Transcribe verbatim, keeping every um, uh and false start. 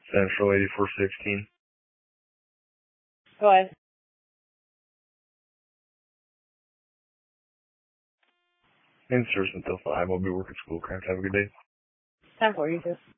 Central eighty-four sixteen. Go ahead. In service until five. I'll be working school. Have a good day. Time for you too.